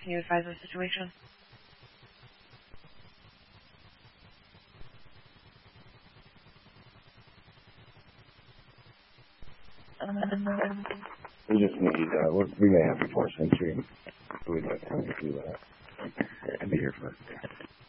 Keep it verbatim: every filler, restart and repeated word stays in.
Can you advise the situation? Um, We just need, uh, we're, we may have a force entry. We'd like to do that. I'd be here for